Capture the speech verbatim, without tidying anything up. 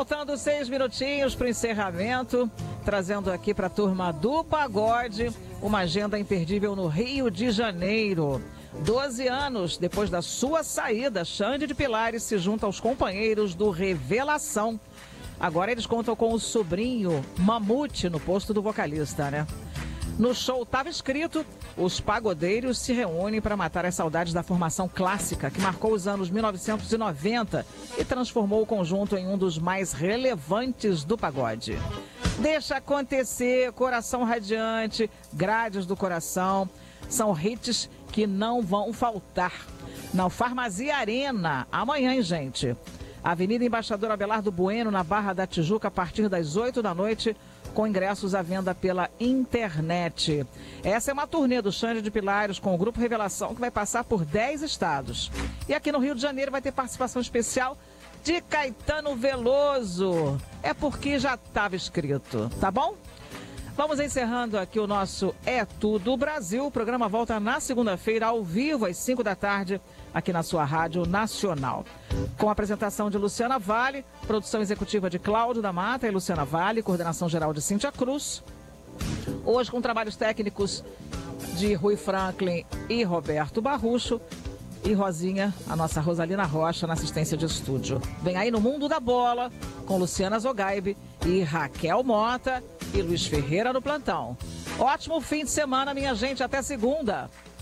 Faltando seis minutinhos para o encerramento, trazendo aqui para a turma do Pagode uma agenda imperdível no Rio de Janeiro. doze anos depois da sua saída, Xande de Pilares se junta aos companheiros do Revelação. Agora eles contam com o sobrinho Mamute no posto do vocalista, né? No show estava escrito: os pagodeiros se reúnem para matar as saudades da formação clássica que marcou os anos mil novecentos e noventa e transformou o conjunto em um dos mais relevantes do pagode. Deixa acontecer, Coração Radiante, Grades do Coração, são hits que não vão faltar. Na Farmacia Arena, amanhã, hein, gente? Avenida Embaixador Abelardo Bueno, na Barra da Tijuca, a partir das oito da noite, com ingressos à venda pela internet. Essa é uma turnê do Xande de Pilares com o Grupo Revelação, que vai passar por dez estados. E aqui no Rio de Janeiro vai ter participação especial de Caetano Veloso. É porque já estava escrito, tá bom? Vamos encerrando aqui o nosso É Tudo Brasil. O programa volta na segunda-feira, ao vivo, às cinco da tarde, aqui na sua Rádio Nacional. Com a apresentação de Luciana Vale, produção executiva de Cláudio da Mata e Luciana Vale, coordenação geral de Cíntia Cruz. Hoje com trabalhos técnicos de Rui Franklin e Roberto Barrucho. E Rosinha, a nossa Rosalina Rocha, na assistência de estúdio. Vem aí no Mundo da Bola, com Luciana Zogaibe e Raquel Mota e Luiz Ferreira no plantão. Ótimo fim de semana, minha gente. Até segunda.